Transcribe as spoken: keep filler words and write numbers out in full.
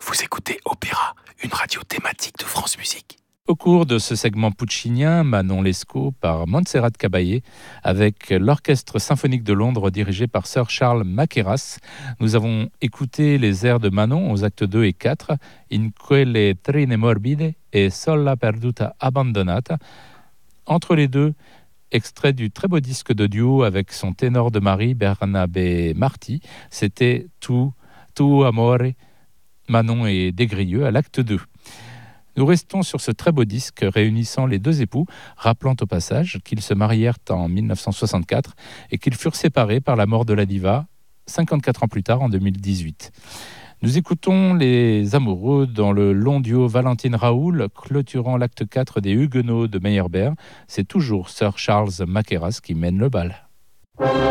Vous écoutez Opéra, une radio thématique de France Musique. Au cours de ce segment puccinien, Manon Lescaut par Montserrat Caballé, avec l'Orchestre symphonique de Londres dirigé par Sir Charles Mackerras, nous avons écouté les airs de Manon aux actes deux et quatre, In quelle trine morbide et Sola perduta abbandonata. Entre les deux, extrait du très beau disque de duo avec son ténor de mari Bernabé Marti, c'était Tu, Tu amore, Manon et Desgrieux à l'acte deux. Nous restons sur ce très beau disque réunissant les deux époux, rappelant au passage qu'ils se marièrent en dix-neuf cent soixante-quatre et qu'ils furent séparés par la mort de la diva cinquante-quatre ans plus tard en deux mille dix-huit. Nous écoutons les amoureux dans le long duo Valentine-Raoul clôturant l'acte quatre des Huguenots de Meyerbeer. C'est toujours Sir Charles Mackerras qui mène le bal.